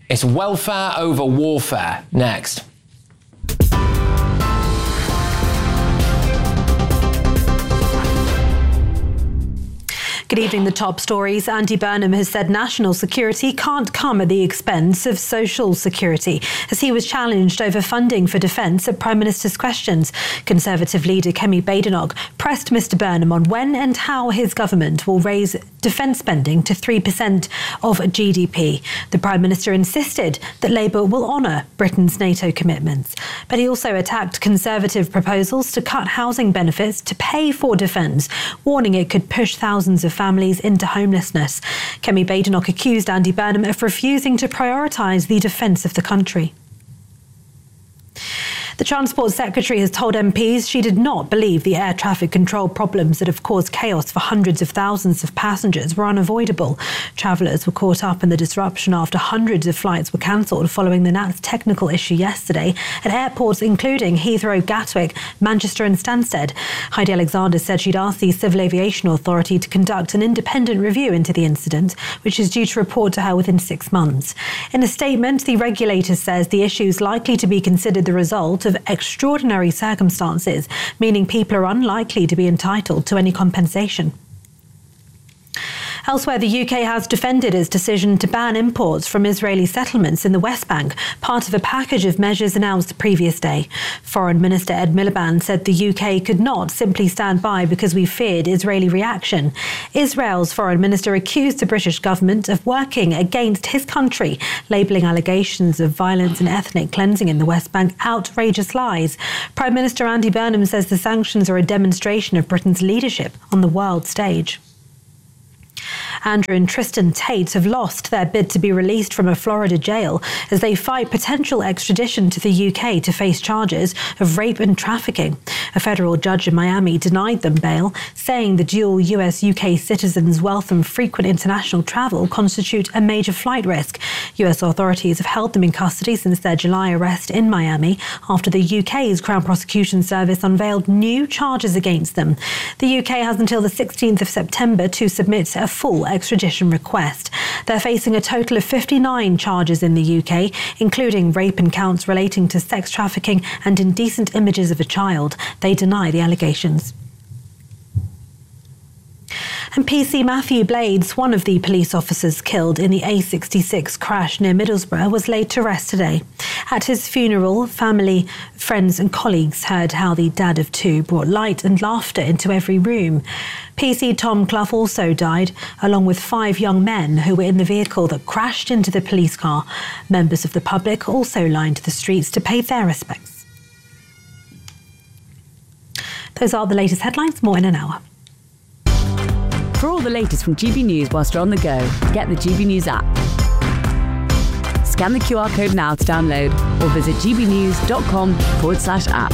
It's welfare over warfare. Next. Good evening. The top stories. Andy Burnham has said national security can't come at the expense of social security, as he was challenged over funding for defence at Prime Minister's questions. Conservative leader Kemi Badenoch pressed Mr Burnham on when and how his government will raise defence spending to 3% of GDP. The Prime Minister insisted that Labour will honour Britain's NATO commitments. But he also attacked Conservative proposals to cut housing benefits to pay for defence, warning it could push thousands of families into homelessness. Kemi Badenoch accused Andy Burnham of refusing to prioritise the defence of the country. The Transport Secretary has told MPs she did not believe the air traffic control problems that have caused chaos for hundreds of thousands of passengers were unavoidable. Travellers were caught up in the disruption after hundreds of flights were cancelled following the NATS technical issue yesterday at airports including Heathrow, Gatwick, Manchester and Stansted. Heidi Alexander said she'd asked the Civil Aviation Authority to conduct an independent review into the incident, which is due to report to her within 6 months. In a statement, the regulator says the issue is likely to be considered the result of extraordinary circumstances, meaning people are unlikely to be entitled to any compensation. Elsewhere, the UK has defended its decision to ban imports from Israeli settlements in the West Bank, part of a package of measures announced the previous day. Foreign Minister Ed Miliband said the UK could not simply stand by because we feared Israeli reaction. Israel's Foreign Minister accused the British government of working against his country, labelling allegations of violence and ethnic cleansing in the West Bank outrageous lies. Prime Minister Andy Burnham says the sanctions are a demonstration of Britain's leadership on the world stage. Andrew and Tristan Tate have lost their bid to be released from a Florida jail as they fight potential extradition to the UK to face charges of rape and trafficking. A federal judge in Miami denied them bail, saying the dual US-UK citizens' wealth and frequent international travel constitute a major flight risk. US authorities have held them in custody since their July arrest in Miami after the UK's Crown Prosecution Service unveiled new charges against them. The UK has until the 16th of September to submit a full extradition request. They're facing a total of 59 charges in the UK, including rape and counts relating to sex trafficking and indecent images of a child. They deny the allegations. And PC Matthew Blades, one of the police officers killed in the A66 crash near Middlesbrough, was laid to rest today. At his funeral, family, friends and colleagues heard how the dad of two brought light and laughter into every room. PC Tom Clough also died, along with 5 young men who were in the vehicle that crashed into the police car. Members of the public also lined the streets to pay their respects. Those are the latest headlines. More in an hour. For all the latest from GB News whilst you're on the go, get the GB News app. Scan the QR code now to download or visit gbnews.com/app.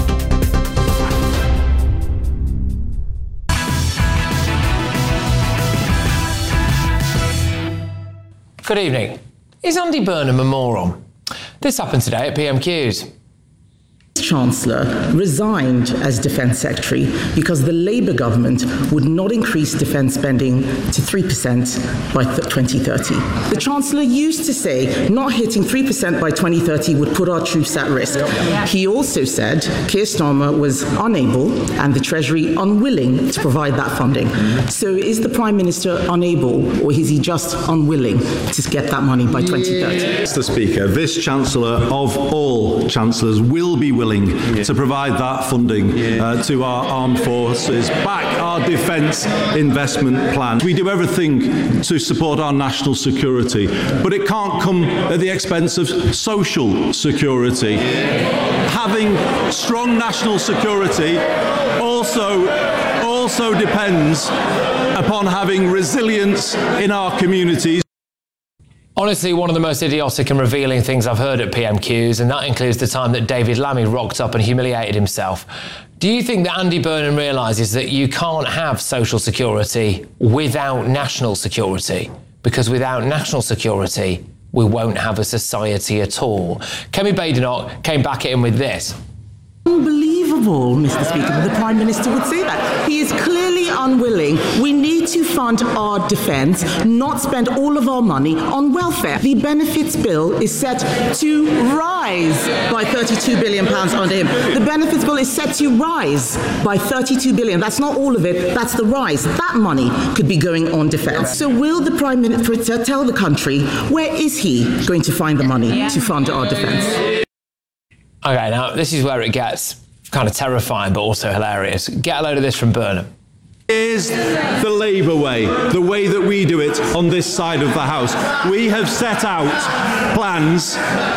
Good evening. Is Andy Burnham a moron? This happened today at PMQs. Chancellor resigned as Defence Secretary because the Labour government would not increase defence spending to 3% by 2030. The Chancellor used to say not hitting 3% by 2030 would put our troops at risk. He also said Keir Starmer was unable and the Treasury unwilling to provide that funding. So is the Prime Minister unable, or is he just unwilling to get that money by 2030? Mr. Speaker, this Chancellor of all Chancellors will be willing to provide that funding to our armed forces, back our defence investment plan. We do everything to support our national security, but it can't come at the expense of social security. Having strong national security also depends upon having resilience in our communities. Honestly, one of the most idiotic and revealing things I've heard at PMQs, and that includes the time that David Lammy rocked up and humiliated himself. Do you think that Andy Burnham realises that you can't have social security without national security? Because without national security, we won't have a society at all. Kemi Badenoch came back at him with this. Unbelievable, Mr. Speaker, that the Prime Minister would say that. He is clearly unwilling. We need to fund our defence, not spend all of our money on welfare. The benefits bill is set to rise by £32 billion under him. The benefits bill is set to rise by £32 billion. That's not all of it, that's the rise. That money could be going on defence. So will the Prime Minister tell the country where is he going to find the money to fund our defence? Okay, now this is where it gets kind of terrifying but also hilarious. Get a load of this from Burnham. Is the Labour way, the way that we do it on this side of the House. We have set out plans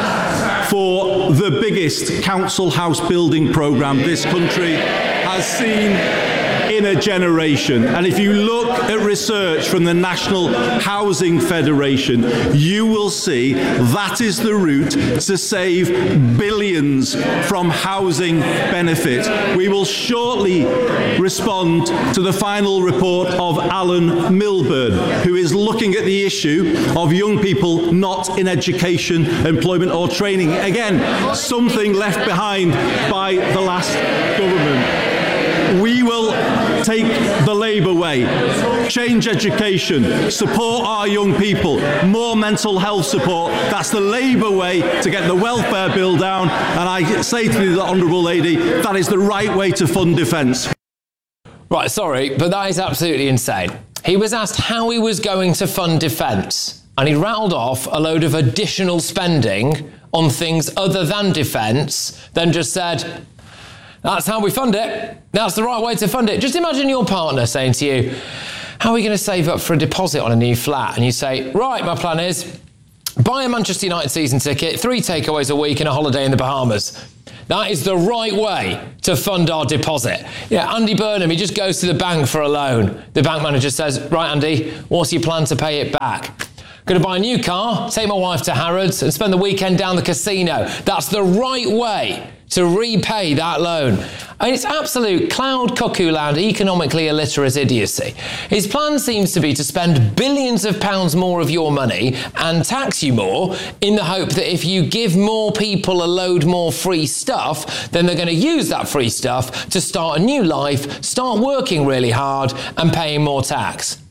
for the biggest council house building programme this country has seen in a generation. And if you look at research from the National Housing Federation, you will see that is the route to save billions from housing benefit. We will shortly respond to the final report of Alan Milburn, who is looking at the issue of young people not in education, employment or training. Again, something left behind by the last government. We will take the Labour way, change education, support our young people, more mental health support. That's the Labour way to get the welfare bill down. And I say to the Honourable Lady, that is the right way to fund defence. Right, sorry, but that is absolutely insane. He was asked how he was going to fund defence, and he rattled off a load of additional spending on things other than defence, then just said, that's how we fund it. That's the right way to fund it. Just imagine your partner saying to you, how are we going to save up for a deposit on a new flat? And you say, right, my plan is buy a Manchester United season ticket, 3 takeaways a week and a holiday in the Bahamas. That is the right way to fund our deposit. Yeah, Andy Burnham, he just goes to the bank for a loan. The bank manager says, right, Andy, what's your plan to pay it back? Going to buy a new car, take my wife to Harrods and spend the weekend down the casino. That's the right way to repay that loan. I mean, it's absolute cloud cuckoo land, economically illiterate idiocy. His plan seems to be to spend billions of pounds more of your money and tax you more in the hope that if you give more people a load more free stuff, then they're going to use that free stuff to start a new life, start working really hard and paying more tax.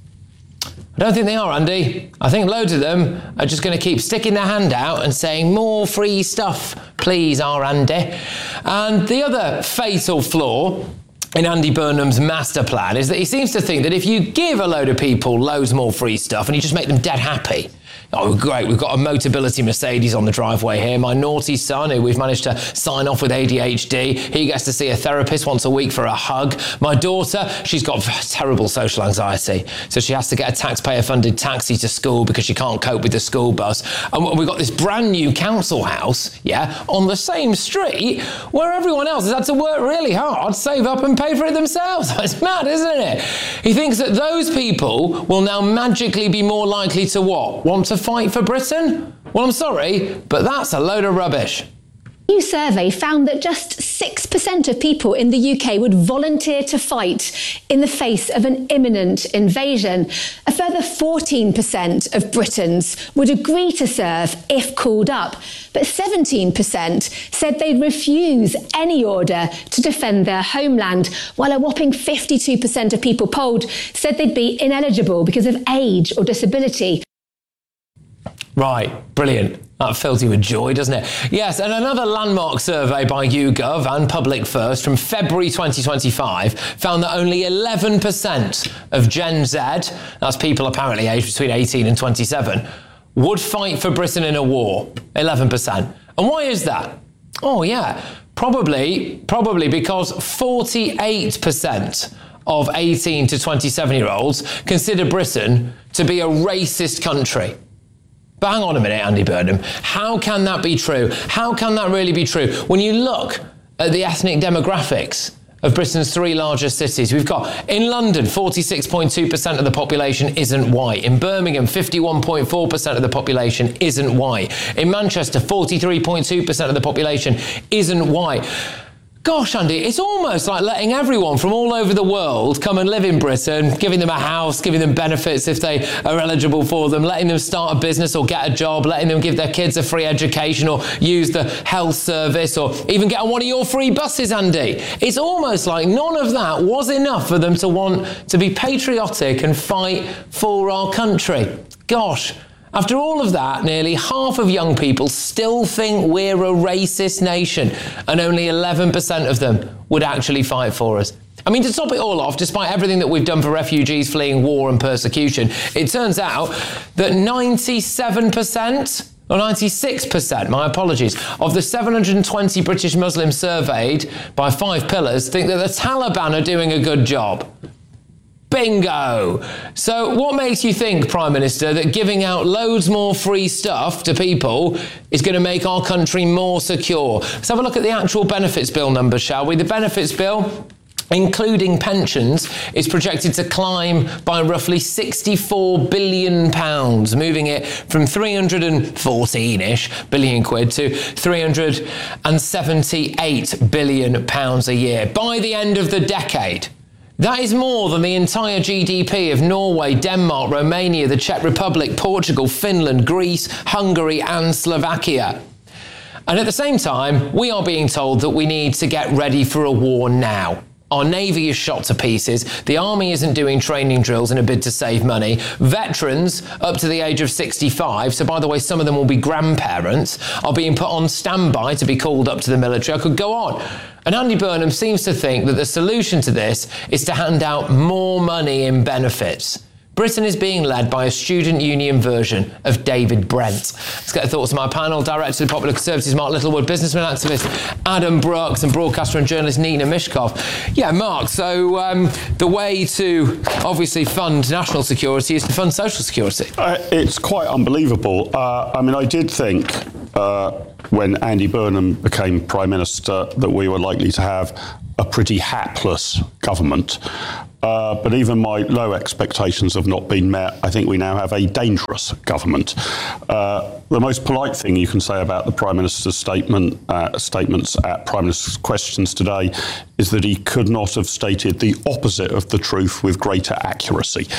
I don't think they are, Andy. I think loads of them are just going to keep sticking their hand out and saying, more free stuff, please, our Andy. And the other fatal flaw in Andy Burnham's master plan is that he seems to think that if you give a load of people loads more free stuff and you just make them dead happy, oh, great, we've got a Motability Mercedes on the driveway here. My naughty son, who we've managed to sign off with ADHD, he gets to see a therapist once a week for a hug. My daughter, she's got terrible social anxiety, so she has to get a taxpayer-funded taxi to school because she can't cope with the school bus. And we've got this brand new council house, on the same street where everyone else has had to work really hard, save up and pay for it themselves. It's mad, isn't it? He thinks that those people will now magically be more likely to what? Want to fight for Britain? Well, I'm sorry, but that's a load of rubbish. A new survey found that just 6% of people in the UK would volunteer to fight in the face of an imminent invasion. A further 14% of Britons would agree to serve if called up, but 17% said they'd refuse any order to defend their homeland, while a whopping 52% of people polled said they'd be ineligible because of age or disability. Right, brilliant. That fills you with joy, doesn't it? Yes, and another landmark survey by YouGov and Public First from February 2025 found that only 11% of Gen Z, that's people apparently aged between 18 and 27, would fight for Britain in a war. 11%. And why is that? Oh, yeah, probably because 48% of 18 to 27-year-olds consider Britain to be a racist country. But hang on a minute, Andy Burnham. How can that be true? How can that really be true? When you look at the ethnic demographics of Britain's 3 largest cities, we've got in London, 46.2% of the population isn't white. In Birmingham, 51.4% of the population isn't white. In Manchester, 43.2% of the population isn't white. Gosh, Andy, it's almost like letting everyone from all over the world come and live in Britain, giving them a house, giving them benefits if they are eligible for them, letting them start a business or get a job, letting them give their kids a free education or use the health service or even get on one of your free buses, Andy. It's almost like none of that was enough for them to want to be patriotic and fight for our country. Gosh. After all of that, nearly half of young people still think we're a racist nation, and only 11% of them would actually fight for us. I mean, to top it all off, despite everything that we've done for refugees fleeing war and persecution, it turns out that 97%, or 96%, my apologies, of the 720 British Muslims surveyed by 5 Pillars think that the Taliban are doing a good job. Bingo! So what makes you think, Prime Minister, that giving out loads more free stuff to people is going to make our country more secure? Let's have a look at the actual benefits bill numbers, shall we? The benefits bill, including pensions, is projected to climb by roughly £64 billion, moving it from 314-ish billion quid to £378 billion a year by the end of the decade. That is more than the entire GDP of Norway, Denmark, Romania, the Czech Republic, Portugal, Finland, Greece, Hungary and Slovakia. And at the same time, we are being told that we need to get ready for a war now. Our Navy is shot to pieces. The Army isn't doing training drills in a bid to save money. Veterans up to the age of 65, so by the way, some of them will be grandparents, are being put on standby to be called up to the military. I could go on. And Andy Burnham seems to think that the solution to this is to hand out more money in benefits. Britain is being led by a student union version of David Brent. Let's get the thoughts of my panel. Director of the Popular Conservatives, Mark Littlewood, businessman activist Adam Brooks, and broadcaster and journalist Nina Mishkov. Yeah, Mark, so the way to obviously fund national security is to fund social security. It's quite unbelievable. I mean, I did think when Andy Burnham became Prime Minister that we were likely to have a pretty hapless government. But even my low expectations have not been met. I think we now have a dangerous government. The most polite thing you can say about the Prime Minister's statements at Prime Minister's questions today is that he could not have stated the opposite of the truth with greater accuracy.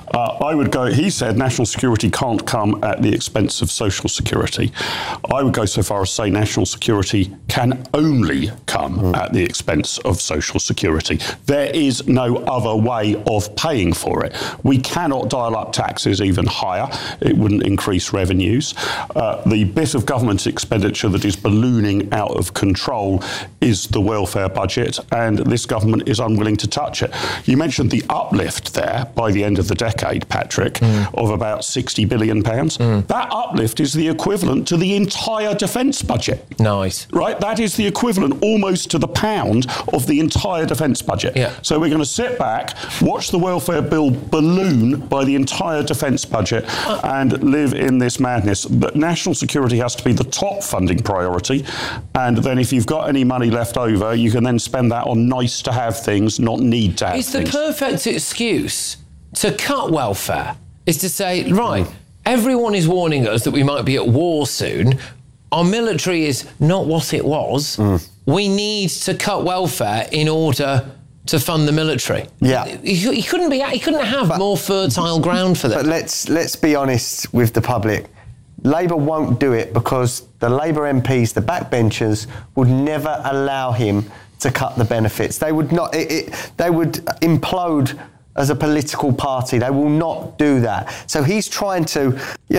He said national security can't come at the expense of social security. I would go so far as say national security can only come at the expense of social security. There is no other way of paying for it. We cannot dial up taxes even higher. It wouldn't increase revenues. The bit of government expenditure that is ballooning out of control is the welfare budget, and this government is unwilling to touch it. You mentioned the uplift there by the end of the decade, Patrick, of about £60 billion. That uplift is the equivalent to the entire defence budget. Nice. Right? That is the equivalent almost to the pound of the entire defence budget. Yeah. So we're going to sit back, watch the welfare bill balloon by the entire defence budget and live in this madness. But national security has to be the top funding priority. And then if you've got any money left over, you can then spend that on nice to have things, not need to have things. It's the perfect excuse to cut welfare, is to say, right, everyone is warning us that we might be at war soon. Our military is not what it was. We need to cut welfare in order to fund the military. Yeah, he couldn't have more fertile ground for that. But let's be honest with the public. Labour won't do it because the Labour MPs, the backbenchers, would never allow him to cut the benefits. They would not. They would implode as a political party. They will not do that. So he's trying to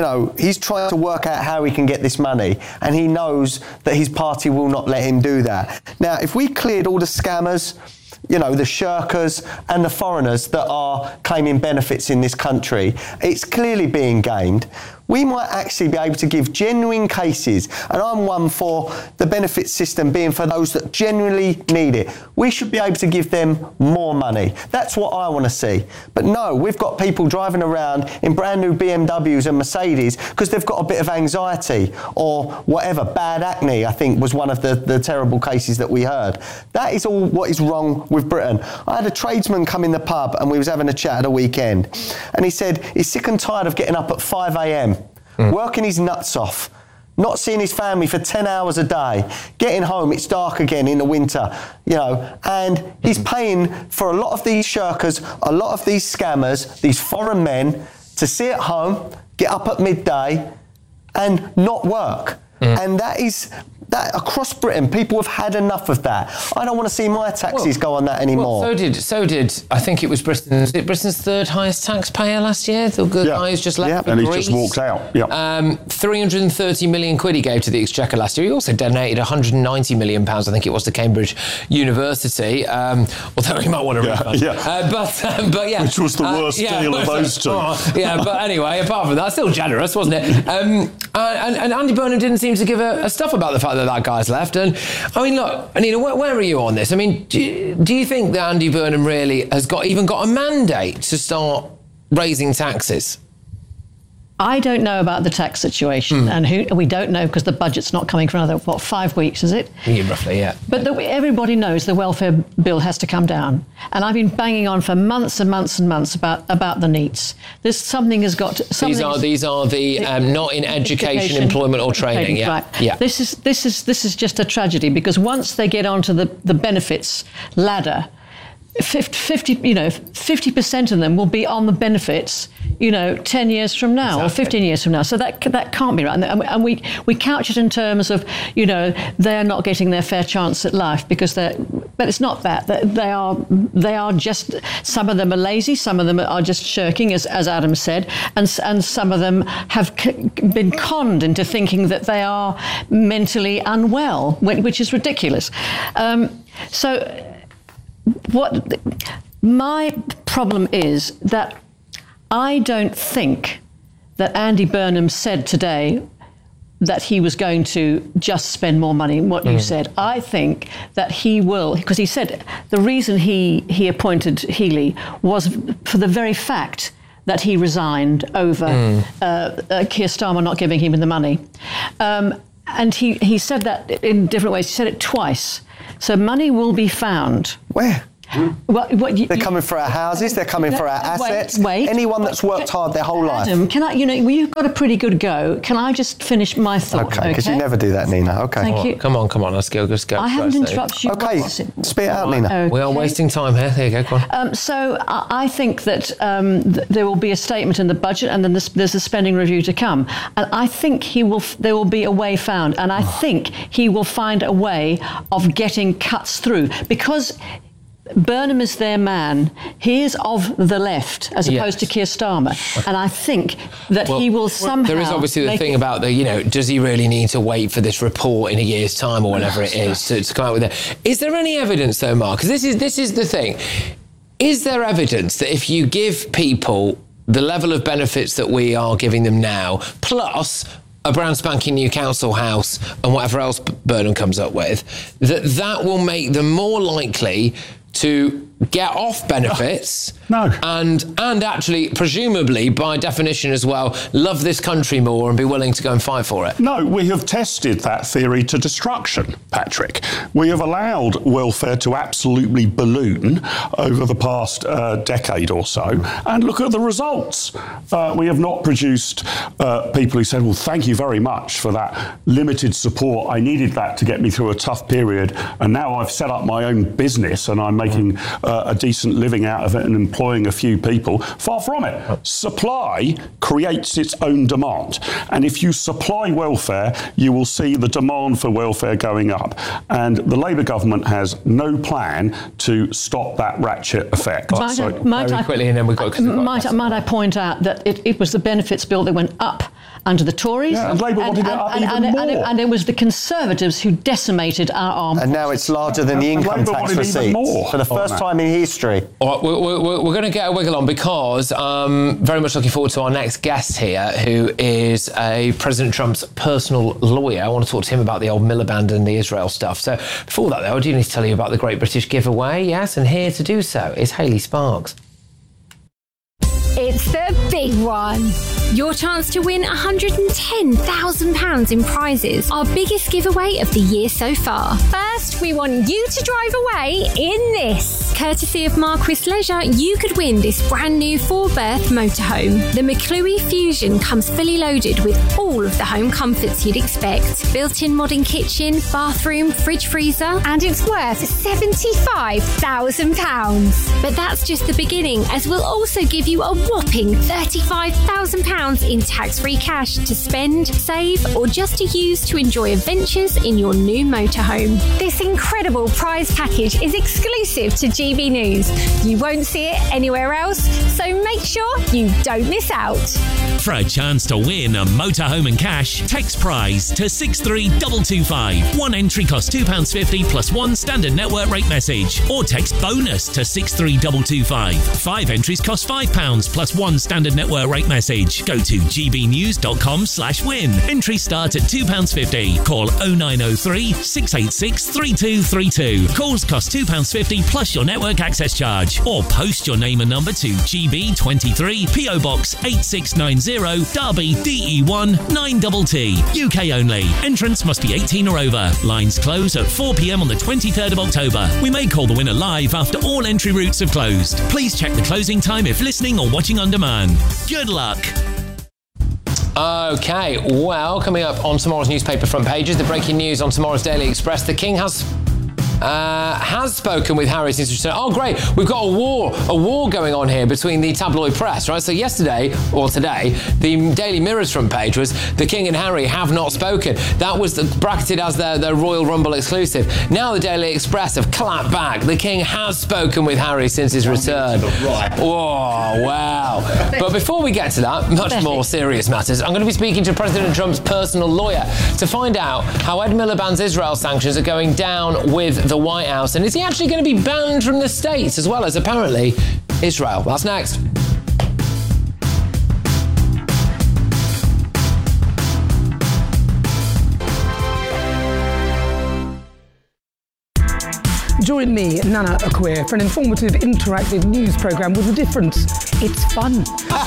work out how he can get this money, and he knows that his party will not let him do that. Now, if we cleared all the scammers, the shirkers and the foreigners that are claiming benefits in this country, it's clearly being gamed. We might actually be able to give genuine cases, and I'm one for the benefit system being for those that genuinely need it. We should be able to give them more money. That's what I want to see. But no, we've got people driving around in brand new BMWs and Mercedes because they've got a bit of anxiety or whatever. Bad acne, I think, was one of the terrible cases that we heard. That is all what is wrong with Britain. I had a tradesman come in the pub and we was having a chat at a weekend, and he said he's sick and tired of getting up at 5 a.m. working his nuts off not seeing his family for 10 hours a day, getting home, it's dark again in the winter, and he's paying for a lot of these shirkers, a lot of these scammers, these foreign men, to sit at home, get up at midday and not work. And that across Britain, people have had enough of that. I don't want to see my taxes go on that anymore. So did I think it was Britain's third highest taxpayer last year? The good guy who's just left for and Greece. He just walked out. Yeah. 330 million quid he gave to the Exchequer last year. He also donated 190 million pounds, I think it was, to Cambridge University. Although he might want to refund. But yeah, which was the worst deal of those two. But anyway, apart from that, still generous, wasn't it? And Andy Burnham didn't seem to give a stuff about the fact that guy's left. And I mean, look, Anina, where are you on this? I mean, do you think that Andy Burnham really has even got a mandate to start raising taxes? I don't know about the tax situation, and we don't know because the budget's not coming for another, 5 weeks, is it? Yeah, roughly, yeah. But everybody knows the welfare bill has to come down. And I've been banging on for months and months and months about the NEETs. Something has got to... These are the not in education, employment or training. Yeah. Right. Yeah. This is just a tragedy because once they get onto the benefits ladder, 50% of them will be on the benefits, 10 years from now or 15 years from now. So that can't be right. And we couch it in terms of, they are not getting their fair chance at life but it's not that. They are just, some of them are lazy, some of them are just shirking, as Adam said, and some of them have been conned into thinking that they are mentally unwell, which is ridiculous. What my problem is that I don't think that Andy Burnham said today that he was going to just spend more money, what you said. I think that he will, because he said the reason he appointed Healey was for the very fact that he resigned over Keir Starmer not giving him the money. And he said that in different ways. He said it twice. So money will be found. Where? They're coming for our houses, they're coming for our assets. Anyone that's worked hard their whole life. Adam, can I, you've got a pretty good go. Can I just finish my thought? Okay, because you never do that, Nina. Okay. Thank you. Come on, let's go. I haven't interrupted you. Okay, spit it out, Nina. Okay. We are wasting time here. There you go, go on. So I think that there will be a statement in the budget and then there's a spending review to come. And I think there will be a way found. And I think he will find a way of getting cuts through because Burnham is their man. He is of the left as opposed to Keir Starmer. And I think that he will somehow... There is obviously the thing about does he really need to wait for this report in a year's time or whatever it is to come out with it? Is there any evidence though, Mark? Because this is the thing. Is there evidence that if you give people the level of benefits that we are giving them now, plus a brand spanking new council house and whatever else Burnham comes up with, that will make them more likely to get off benefits and actually, presumably, by definition as well, love this country more and be willing to go and fight for it? No, we have tested that theory to destruction, Patrick. We have allowed welfare to absolutely balloon over the past decade or so, and look at the results. We have not produced people who said, well, thank you very much for that limited support. I needed that to get me through a tough period, and now I've set up my own business and I'm making a decent living out of it and employing a few people. Far from it. Supply creates its own demand. And if you supply welfare, you will see the demand for welfare going up. And the Labour government has no plan to stop that ratchet effect. Might I point out that it was the benefits bill that went up under the Tories. Yeah, and Labour wanted it up even more. And it was the Conservatives who decimated our armed And now it's larger than the income tax receipts for the first time in history. All right, we're going to get a wiggle on because very much looking forward to our next guest here, who is President Trump's personal lawyer. I want to talk to him about the old Miliband and the Israel stuff. So before that, though, I do need to tell you about the Great British Giveaway. Yes, and here to do so is Hayley Sparks. It's the big one. Your chance to win £110,000 in prizes, our biggest giveaway of the year so far. First, we want you to drive away in this. Courtesy of Marquis Leisure, you could win this brand new 4-berth motorhome. The McClue Fusion comes fully loaded with all of the home comforts you'd expect. Built-in modern kitchen, bathroom, fridge freezer, and it's worth £75,000. But that's just the beginning, as we'll also give you a whopping £35,000 in tax-free cash to spend, save, or just to use to enjoy adventures in your new motorhome. This incredible prize package is exclusive to GB News. You won't see it anywhere else, so make sure you don't miss out. For a chance to win a motorhome and cash, text prize to 63225. One entry costs £2.50 plus one standard network rate message. Or text bonus to 63225. 5 entries cost £5 plus one standard network rate message. Go to gbnews.com/win. Entries start at £2.50. Call 0903 686 3232. Calls cost £2.50 plus your network access charge. Or post your name and number to GB23 PO Box 8690 Derby DE1 9TT. UK only. Entrance must be 18 or over. Lines close at 4 p.m. on the 23rd of October. We may call the winner live after all entry routes have closed. Please check the closing time if listening or watching on demand. Good luck. OK, well, coming up on tomorrow's newspaper front pages, the breaking news on tomorrow's Daily Express. The King has spoken with Harry since return. Oh, great. We've got a war going on here between the tabloid press, right? So yesterday, or today, the Daily Mirror's front page was the King and Harry have not spoken. That was bracketed as their Royal Rumble exclusive. Now the Daily Express have clapped back. The King has spoken with Harry since his return. Right. Oh, wow. But before we get to that, much more serious matters, I'm going to be speaking to President Trump's personal lawyer to find out how Ed Miliband's Israel sanctions are going down with the White House, and is he actually going to be banned from the States as well as apparently Israel? That's next. Join me, Nana Akweer, for an informative, interactive news programme with a difference. It's fun.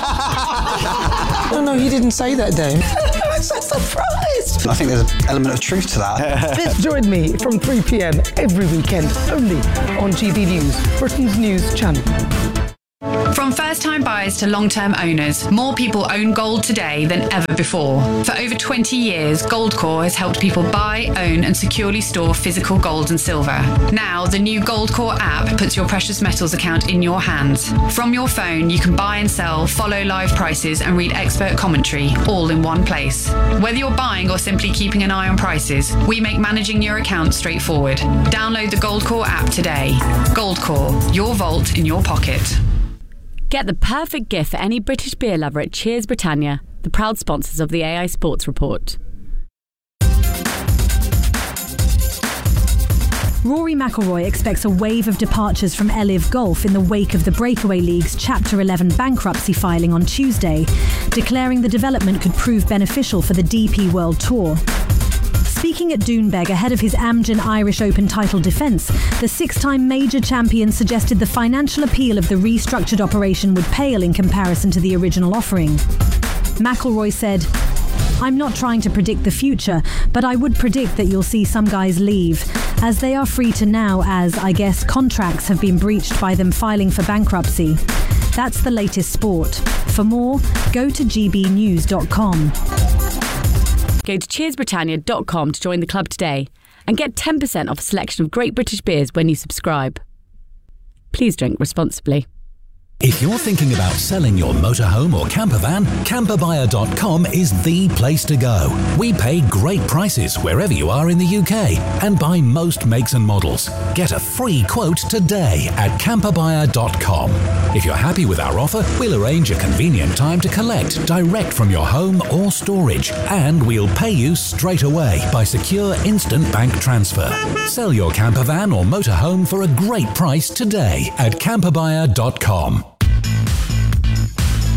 No, you didn't say that, Dave. I'm so surprised. I think there's an element of truth to that. Join me from 3 p.m. every weekend, only on GB News, Britain's news channel. From first-time buyers to long-term owners, more people own gold today than ever before. For over 20 years, Goldcore has helped people buy, own and securely store physical gold and silver. Now, the new Goldcore app puts your precious metals account in your hands. From your phone, you can buy and sell, follow live prices and read expert commentary, all in one place. Whether you're buying or simply keeping an eye on prices, we make managing your account straightforward. Download the Goldcore app today. Goldcore, your vault in your pocket. Get the perfect gift for any British beer lover at Cheers Britannia, the proud sponsors of the AI Sports Report. Rory McIlroy expects a wave of departures from LIV Golf in the wake of the Breakaway League's Chapter 11 bankruptcy filing on Tuesday, declaring the development could prove beneficial for the DP World Tour. Speaking at Doonbeg ahead of his Amgen Irish Open title defence, the 6-time major champion suggested the financial appeal of the restructured operation would pale in comparison to the original offering. McIlroy said, "I'm not trying to predict the future, but I would predict that you'll see some guys leave, as they are free to now as, I guess, contracts have been breached by them filing for bankruptcy. That's the latest sport. For more, go to gbnews.com. Go to cheersbritannia.com to join the club today and get 10% off a selection of great British beers when you subscribe. Please drink responsibly. If you're thinking about selling your motorhome or camper van, camperbuyer.com is the place to go. We pay great prices wherever you are in the UK and buy most makes and models. Get a free quote today at camperbuyer.com. If you're happy with our offer, we'll arrange a convenient time to collect direct from your home or storage, and we'll pay you straight away by secure instant bank transfer. Sell your camper van or motorhome for a great price today at camperbuyer.com.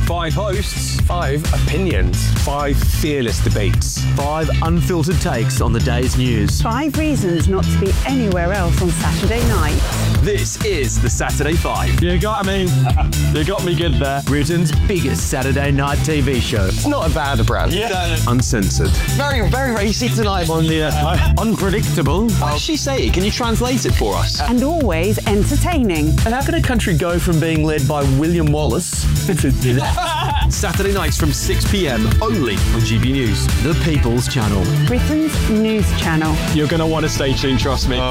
5 hosts, 5 opinions, 5 fearless debates, 5 unfiltered takes on the day's news. 5 reasons not to be anywhere else on Saturday night. This is the Saturday 5. You got me. You got me good there. Britain's biggest Saturday night TV show. It's not a bad brand. Yeah. Uncensored. Very, very racy tonight. On the unpredictable. What does she say? Can you translate it for us? And always entertaining. And how can a country go from being led by William Wallace Saturday nights from 6 p.m. only on GB News, the People's Channel. Britain's news channel. You're going to want to stay tuned, trust me.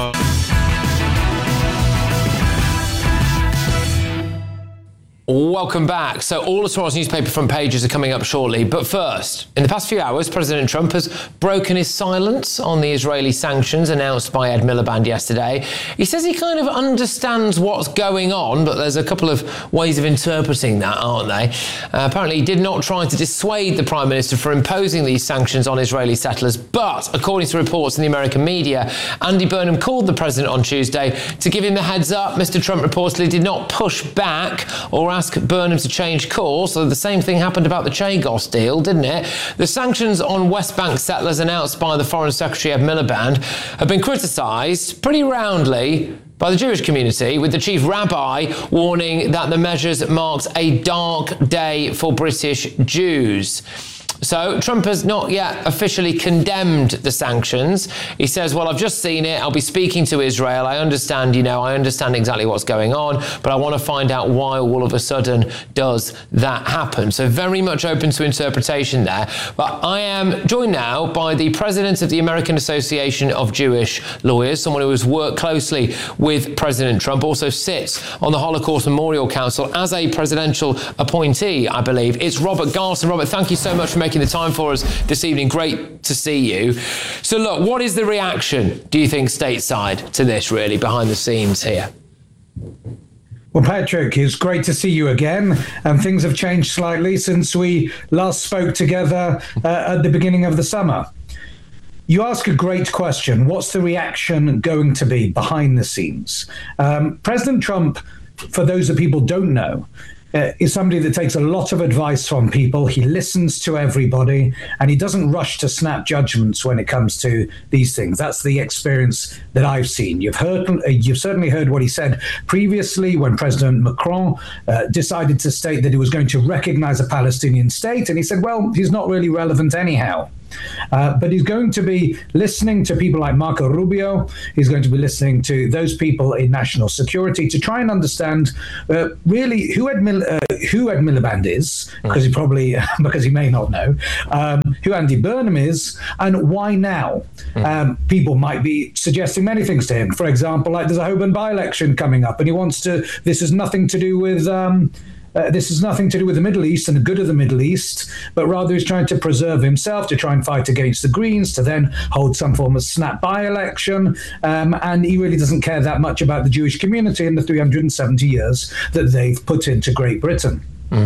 Welcome back. So all of tomorrow's newspaper front pages are coming up shortly. But first, in the past few hours, President Trump has broken his silence on the Israeli sanctions announced by Ed Miliband yesterday. He says he kind of understands what's going on, but there's a couple of ways of interpreting that, aren't they? Apparently, he did not try to dissuade the Prime Minister from imposing these sanctions on Israeli settlers. But according to reports in the American media, Andy Burnham called the President on Tuesday to give him the heads up. Mr. Trump reportedly did not push back or ask Burnham to change course. So the same thing happened about the Chagos deal, didn't it? The sanctions on West Bank settlers announced by the Foreign Secretary Ed Miliband have been criticised pretty roundly by the Jewish community, with the chief rabbi warning that the measures marked a dark day for British Jews. So Trump has not yet officially condemned the sanctions. He says, well, I've just seen it. I'll be speaking to Israel. I understand exactly what's going on, but I want to find out why all of a sudden does that happen. So very much open to interpretation there. But I am joined now by the president of the American Association of Jewish Lawyers, someone who has worked closely with President Trump, also sits on the Holocaust Memorial Council as a presidential appointee, I believe. It's Robert Garson. Robert, thank you so much for making the time for us this evening. Great to see you. So look, what is the reaction, do you think, stateside to this, really, behind the scenes here? Well, Patrick, it's great to see you again. And things have changed slightly since we last spoke together at the beginning of the summer. You ask a great question. What's the reaction going to be behind the scenes? President Trump, for those that people don't know, is somebody that takes a lot of advice from people. He listens to everybody, and he doesn't rush to snap judgments when it comes to these things. That's the experience that I've seen. You've certainly heard what he said previously when President Macron decided to state that he was going to recognize a Palestinian state, and he said, well, he's not really relevant anyhow. But he's going to be listening to people like Marco Rubio. He's going to be listening to those people in national security to try and understand really who Ed Miliband is, because he may not know, who Andy Burnham is, and why now. People might be suggesting many things to him. For example, like there's a Holborn by-election coming up, and he wants to. This has nothing to do with the Middle East and the good of the Middle East, but rather he's trying to preserve himself, to try and fight against the Greens, to then hold some form of snap by-election. And he really doesn't care that much about the Jewish community in the 370 years that they've put into Great Britain.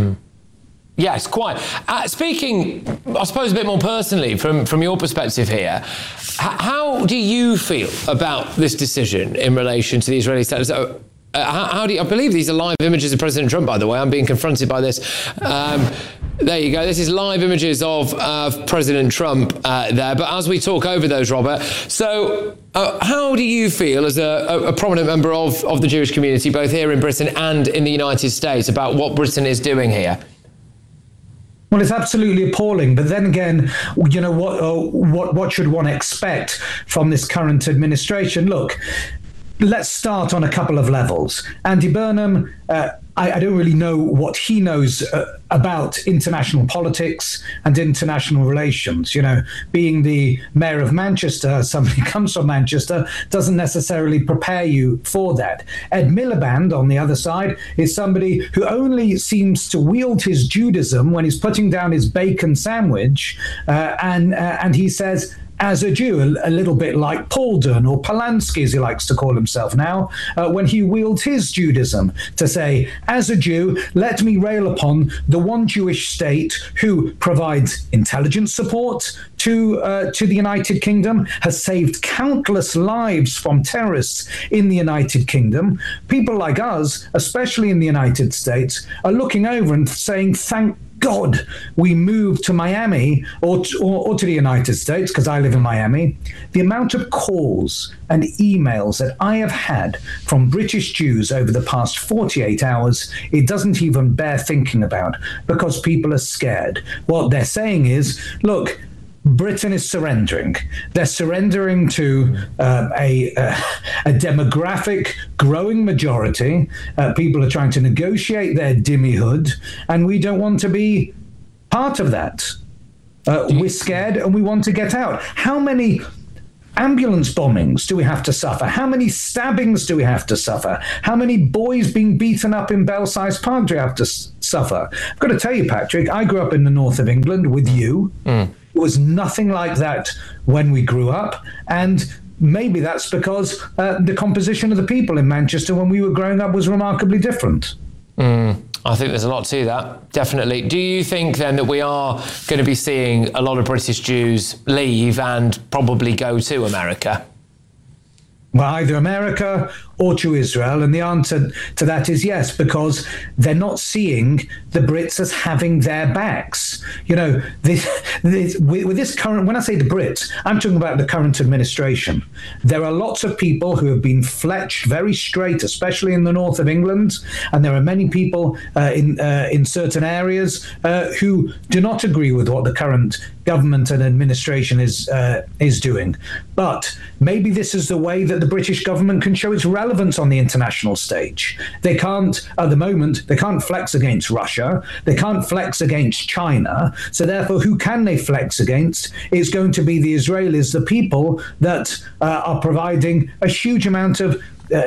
Yes, quite. Speaking, I suppose, a bit more personally from your perspective here, how do you feel about this decision in relation to the Israeli status? How do you, I believe these are live images of President Trump, by the way. I'm being confronted by this. There you go. This is live images of President Trump there. But as we talk over those, Robert, so how do you feel as a prominent member of the Jewish community, both here in Britain and in the United States, about what Britain is doing here? Well, it's absolutely appalling. But then again, you know, what should one expect from this current administration? Look, let's start on a couple of levels. Andy Burnham, I don't really know what he knows about international politics and international relations. You know, being the mayor of Manchester, somebody who comes from Manchester, doesn't necessarily prepare you for that. Ed Miliband, on the other side, is somebody who only seems to wield his Judaism when he's putting down his bacon sandwich, and he says, as a Jew, a little bit like Paulden or Polanski, as he likes to call himself now, when he wields his Judaism to say, as a Jew, let me rail upon the one Jewish state who provides intelligence support to the United Kingdom, has saved countless lives from terrorists in the United Kingdom. People like us, especially in the United States, are looking over and saying, thank God we moved to Miami or to the United States, because I live in Miami. The amount of calls and emails that I have had from British Jews over the past 48 hours, it doesn't even bear thinking about, because people are scared. What they're saying is, look, Britain is surrendering. They're surrendering to a demographic growing majority. People are trying to negotiate their dhimmihood, and we don't want to be part of that. We're scared and we want to get out. How many ambulance bombings do we have to suffer? How many stabbings do we have to suffer? How many boys being beaten up in Belsize Park do we have to suffer? I've got to tell you, Patrick, I grew up in the north of England with you. It was nothing like that when we grew up, and maybe that's because the composition of the people in Manchester when we were growing up was remarkably different. I think there's a lot to that, definitely. Do you think then that we are going to be seeing a lot of British Jews leave and probably go to America? Well, either America or to Israel, and the answer to that is yes, because they're not seeing the Brits as having their backs. You know, with this current, when I say the Brits, I'm talking about the current administration. There are lots of people who have been fletched very straight, especially in the north of England, and there are many people in certain areas who do not agree with what the current government and administration is doing. But maybe this is the way that the British government can show its relevance on the international stage. They can't, at the moment, they can't flex against Russia. They can't flex against China. So therefore, who can they flex against? It's going to be the Israelis, the people that are providing a huge amount of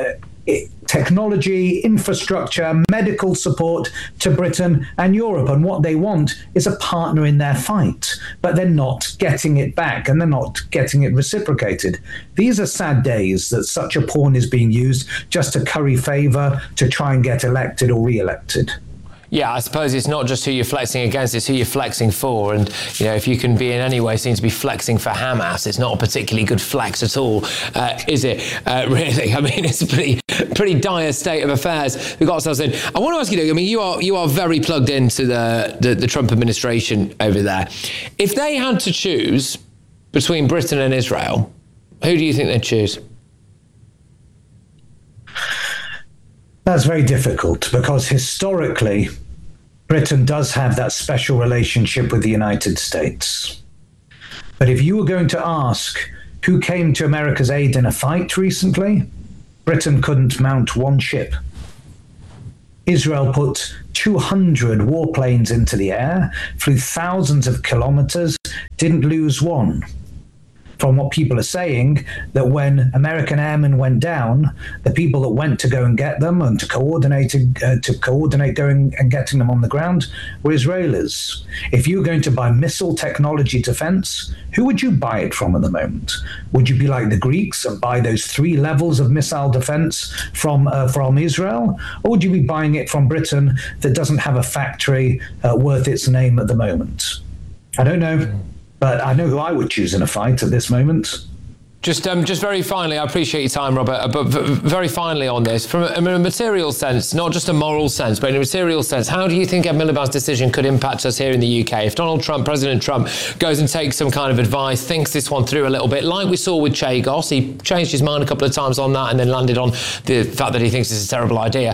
technology, infrastructure, medical support to Britain and Europe. And what they want is a partner in their fight, but they're not getting it back and they're not getting it reciprocated. These are sad days that such a pawn is being used just to curry favour, to try and get elected or re-elected. Yeah, I suppose it's not just who you're flexing against, it's who you're flexing for. And, you know, if you can be in any way seen to be flexing for Hamas, it's not a particularly good flex at all, is it? Really? I mean, it's a pretty dire state of affairs we've got ourselves in. I want to ask you, though, I mean, you are very plugged into the Trump administration over there. If they had to choose between Britain and Israel, who do you think they'd choose? That's very difficult, because historically, Britain does have that special relationship with the United States. But if you were going to ask who came to America's aid in a fight recently, Britain couldn't mount one ship. Israel put 200 warplanes into the air, flew thousands of kilometers, didn't lose one. From what people are saying, that when American airmen went down, the people that went to go and get them and to coordinate going and getting them on the ground were Israelis. If you were going to buy missile technology defense, who would you buy it from at the moment? Would you be like the Greeks and buy those 3 levels of missile defense from Israel? Or would you be buying it from Britain that doesn't have a factory worth its name at the moment? I don't know. But I know who I would choose in a fight at this moment. Just very finally, I appreciate your time, Robert, but very finally on this, from a material sense, not just a moral sense, but in a material sense, how do you think Ed Miliband's decision could impact us here in the UK? If President Trump, goes and takes some kind of advice, thinks this one through a little bit, like we saw with Chagos, he changed his mind a couple of times on that and then landed on the fact that he thinks it's a terrible idea.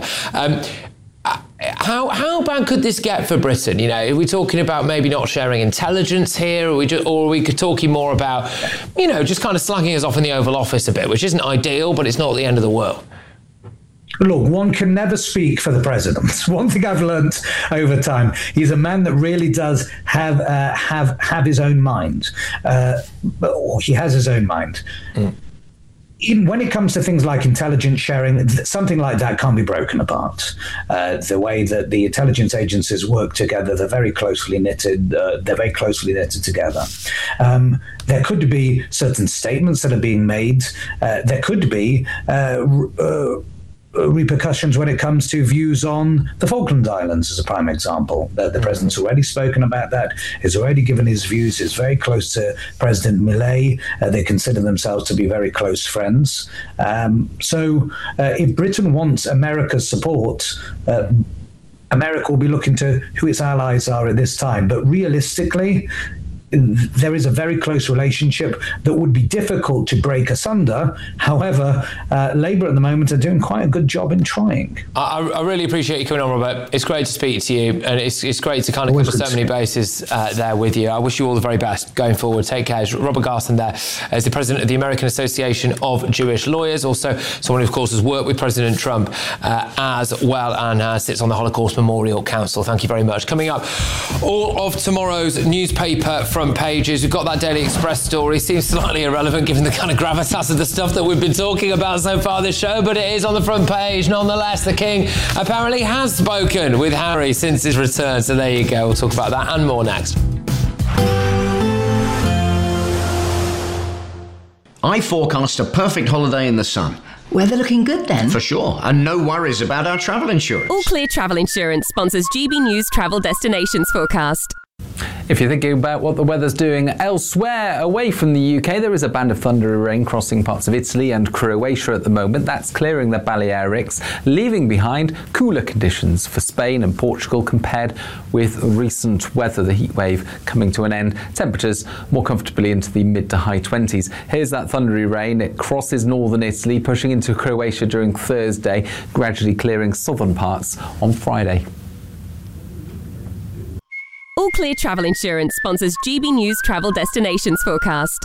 How bad could this get for Britain? You know, are we talking about maybe not sharing intelligence here, or are we talking more about, you know, just kind of slagging us off in the Oval Office a bit, which isn't ideal, but it's not the end of the world? Look, one can never speak for the president. One thing I've learnt over time, he's a man that really does have his own mind. Or he has his own mind. Even when it comes to things like intelligence sharing, something like that can't be broken apart. The way that the intelligence agencies work together, they're very closely knitted. Together. There could be certain statements that are being made. There could be repercussions when it comes to views on the Falkland Islands, as a prime example. The president's already spoken about that. He's already given his views. He's very close to President Milei. They consider themselves to be very close friends. So if Britain wants America's support, America will be looking to who its allies are at this time. But realistically, there is a very close relationship that would be difficult to break asunder. However, Labour at the moment are doing quite a good job in trying. I really appreciate you coming on, Robert. It's great to speak to you, and it's great to kind of cover so many bases there with you. I wish you all the very best going forward. Take care. Robert Garson there as the president of the American Association of Jewish Lawyers, also someone who, of course, has worked with President Trump as well, and sits on the Holocaust Memorial Council. Thank you very much. Coming up, all of tomorrow's newspaper front pages. We've got that Daily Express story. Seems slightly irrelevant given the kind of gravitas of the stuff that we've been talking about so far this show, but it is on the front page. Nonetheless, the King apparently has spoken with Harry since his return. So there you go. We'll talk about that and more next. I forecast a perfect holiday in the sun. Weather looking good then? For sure, and no worries about our travel insurance. All Clear Travel Insurance sponsors GB News Travel Destinations Forecast. If you're thinking about what the weather's doing elsewhere away from the UK, there is a band of thundery rain crossing parts of Italy and Croatia at the moment. That's clearing the Balearics, leaving behind cooler conditions for Spain and Portugal compared with recent weather, the heat wave coming to an end. Temperatures more comfortably into the mid to high 20s. Here's that thundery rain. It crosses northern Italy, pushing into Croatia during Thursday, gradually clearing southern parts on Friday. All Clear Travel Insurance sponsors GB News Travel Destinations Forecast.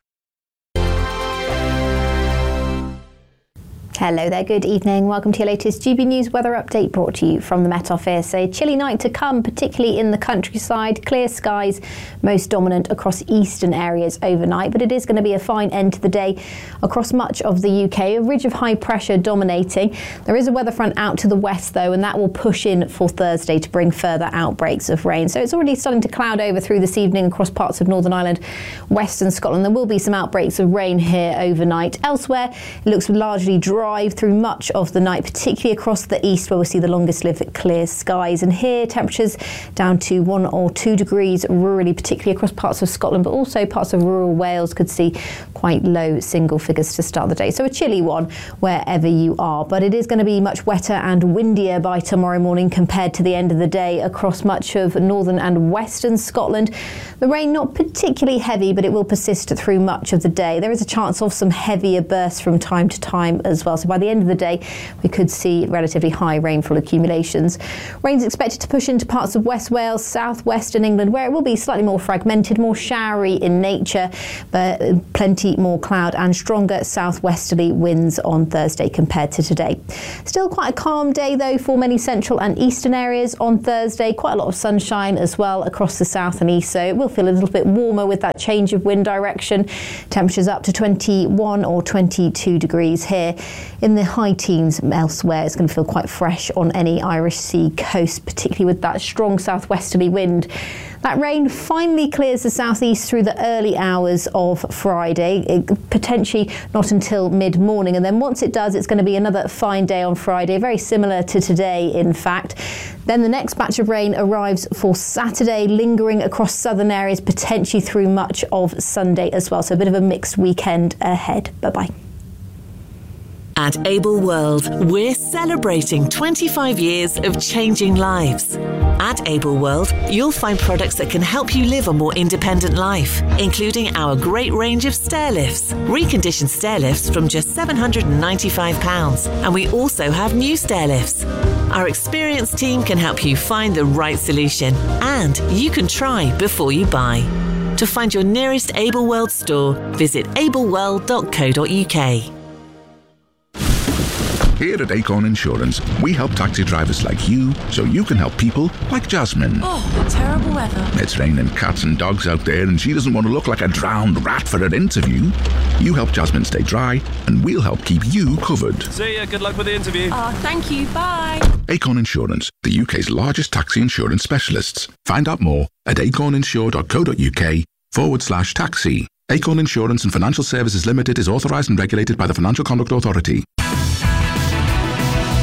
Hello there, good evening. Welcome to your latest GB News weather update brought to you from the Met Office. A chilly night to come, particularly in the countryside. Clear skies, most dominant across eastern areas overnight, but it is going to be a fine end to the day across much of the UK. A ridge of high pressure dominating. There is a weather front out to the west though, and that will push in for Thursday to bring further outbreaks of rain. So it's already starting to cloud over through this evening across parts of Northern Ireland, western Scotland. There will be some outbreaks of rain here overnight. Elsewhere, it looks largely dry through much of the night, particularly across the east where we'll see the longest lived clear skies. And here temperatures down to 1 or 2 degrees rurally, particularly across parts of Scotland, but also parts of rural Wales could see quite low single figures to start the day. So a chilly one wherever you are, but it is going to be much wetter and windier by tomorrow morning compared to the end of the day across much of northern and western Scotland. The rain not particularly heavy, but it will persist through much of the day. There is a chance of some heavier bursts from time to time as well. So by the end of the day, we could see relatively high rainfall accumulations. Rain's expected to push into parts of West Wales, southwestern England, where it will be slightly more fragmented, more showery in nature, but plenty more cloud and stronger southwesterly winds on Thursday compared to today. Still quite a calm day though for many central and eastern areas on Thursday. Quite a lot of sunshine as well across the south and east, so it will feel a little bit warmer with that change of wind direction. Temperatures up to 21 or 22 degrees here. In the high teens elsewhere, it's going to feel quite fresh on any Irish Sea coast, particularly with that strong southwesterly wind. That rain finally clears the southeast through the early hours of Friday, potentially not until mid-morning. And then once it does, it's going to be another fine day on Friday, very similar to today, in fact. Then the next batch of rain arrives for Saturday, lingering across southern areas, potentially through much of Sunday as well. So a bit of a mixed weekend ahead. Bye-bye. At Able World, we're celebrating 25 years of changing lives. At Able World, you'll find products that can help you live a more independent life, including our great range of stair lifts, reconditioned stair lifts from just £795. And we also have new stair lifts. Our experienced team can help you find the right solution, and you can try before you buy. To find your nearest Able World store, visit ableworld.co.uk. Here at Acorn Insurance, we help taxi drivers like you so you can help people like Jasmine. Oh, terrible weather. It's raining cats and dogs out there and she doesn't want to look like a drowned rat for her interview. You help Jasmine stay dry and we'll help keep you covered. See ya, good luck with the interview. Oh, thank you, bye. Acorn Insurance, the UK's largest taxi insurance specialists. Find out more at acorninsure.co.uk/taxi. Acorn Insurance and Financial Services Limited is authorised and regulated by the Financial Conduct Authority.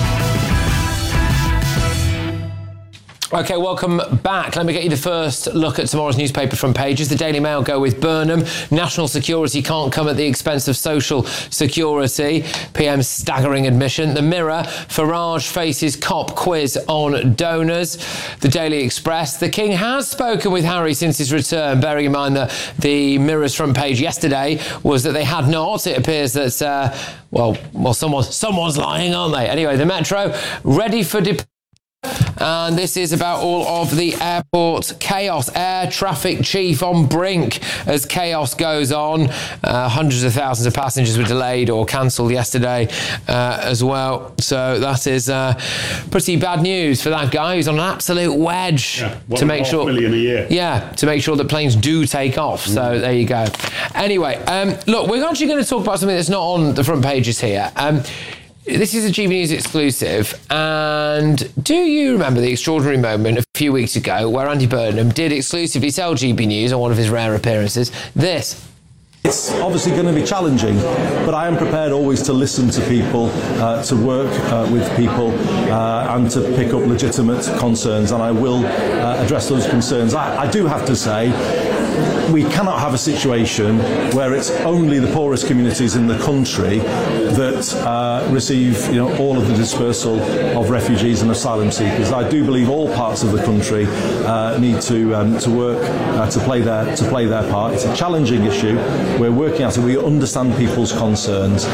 OK, welcome back. Let me get you the first look at tomorrow's newspaper front pages. The Daily Mail go with Burnham. National security can't come at the expense of social security. PM's staggering admission. The Mirror, Farage faces cop quiz on donors. The Daily Express, the King has spoken with Harry since his return, bearing in mind that the Mirror's front page yesterday was that they had not. It appears that, someone's lying, aren't they? Anyway, the Metro, ready for and this is about all of the airport chaos. Air traffic chief on brink as chaos goes on. Hundreds of thousands of passengers were delayed or cancelled yesterday as well. So that is pretty bad news for that guy who's on an absolute wedge to make sure $1.5 million a year. Yeah, to make sure that planes do take off. So there you go. Anyway, look, we're actually going to talk about something that's not on the front pages here. This is a GB News exclusive, and do you remember the extraordinary moment a few weeks ago where Andy Burnham did exclusively tell GB News on one of his rare appearances this? It's obviously going to be challenging, but I am prepared always to listen to people, to work with people, and to pick up legitimate concerns, and I will address those concerns. I do have to say, we cannot have a situation where it's only the poorest communities in the country that receive, all of the dispersal of refugees and asylum seekers. I do believe all parts of the country need to work to play their part. It's a challenging issue. We're working at it. We understand people's concerns.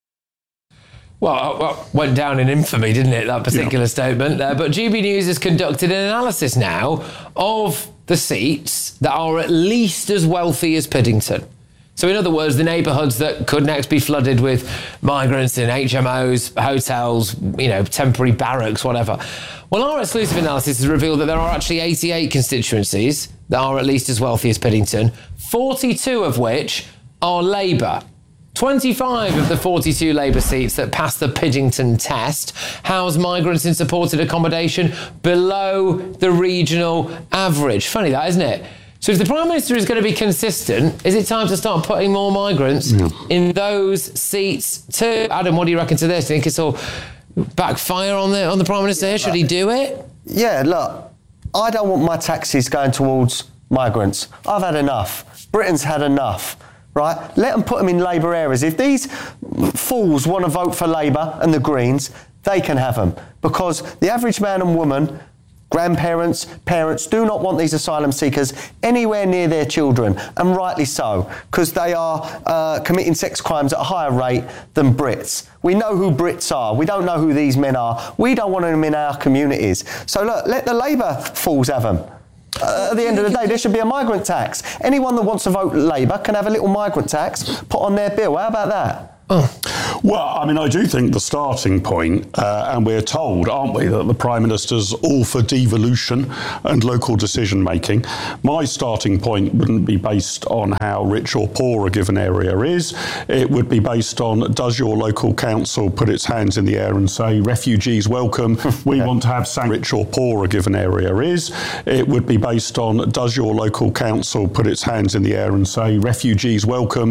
Well, went down in infamy, didn't it, that particular statement there? But GB News has conducted an analysis now of the seats that are at least as wealthy as Piddington. So in other words, the neighbourhoods that could next be flooded with migrants in HMOs, hotels, temporary barracks, whatever. Well, our exclusive analysis has revealed that there are actually 88 constituencies that are at least as wealthy as Piddington, 42 of which are Labour. 25 of the 42 Labour seats that passed the Piddington test house migrants in supported accommodation below the regional average. Funny that, isn't it? So if the Prime Minister is going to be consistent, is it time to start putting more migrants in those seats too? Adam, what do you reckon to this? Do you think it's all backfire on the Prime Minister? Should he do it? Yeah, look, I don't want my taxes going towards migrants. I've had enough. Britain's had enough. Right? Let them put them in Labour areas. If these fools want to vote for Labour and the Greens, they can have them. Because the average man and woman, grandparents, parents, do not want these asylum seekers anywhere near their children. And rightly so, because they are committing sex crimes at a higher rate than Brits. We know who Brits are. We don't know who these men are. We don't want them in our communities. So look, let the Labour fools have them. At the end of the day, there should be a migrant tax. Anyone that wants to vote Labour can have a little migrant tax put on their bill. How about that? Well, I mean, I do think the starting point, and we're told, aren't we, that the Prime Minister's all for devolution and local decision-making. My starting point wouldn't be based on how rich or poor a given area is. It would be based on, does your local council put its hands in the air and say, refugees welcome, we want to have rich or poor a given area is. It would be based on, does your local council put its hands in the air and say, refugees welcome,